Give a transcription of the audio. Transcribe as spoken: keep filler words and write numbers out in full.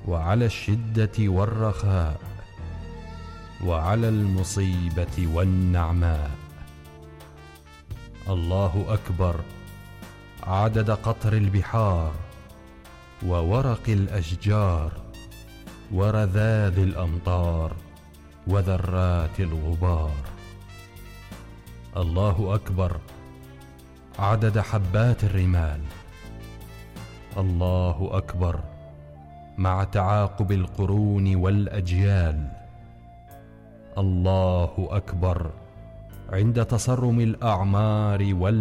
وعلى الشدة والرخاء، وعلى المصيبة والنعماء. الله أكبر عدد قطر البحار، وورق الأشجار، ورذاذ الأمطار، وذرات الغبار. الله أكبر عدد حبات الرمال. الله أكبر مع تعاقب القرون والأجيال. الله أكبر عند تصرم الأعمار وال